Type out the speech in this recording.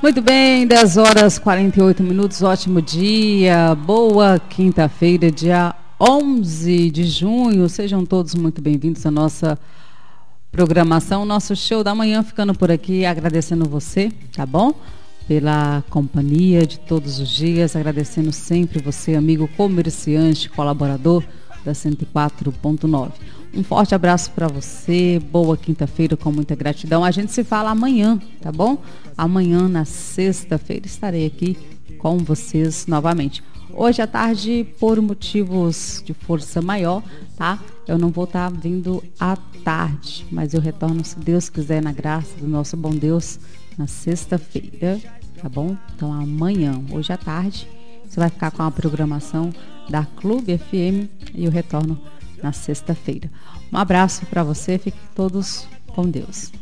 Muito bem, 10 horas 48 minutos, ótimo dia, boa quinta-feira, dia 11 de junho. Sejam todos muito bem-vindos à nossa programação, nosso show da manhã, ficando por aqui, agradecendo você, tá bom? Pela companhia de todos os dias, agradecendo sempre você, amigo comerciante, colaborador da 104.9. Um forte abraço para você, boa quinta-feira com muita gratidão. A gente se fala amanhã, tá bom? Amanhã, na sexta-feira, estarei aqui com vocês novamente. Hoje à tarde, por motivos de força maior, tá? Eu não vou estar vindo à tarde, mas eu retorno, se Deus quiser, na graça do nosso bom Deus, na sexta-feira, tá bom? Então amanhã, hoje à tarde, você vai ficar com a programação da Clube FM e eu retorno na sexta-feira. Um abraço para você, fiquem todos com Deus.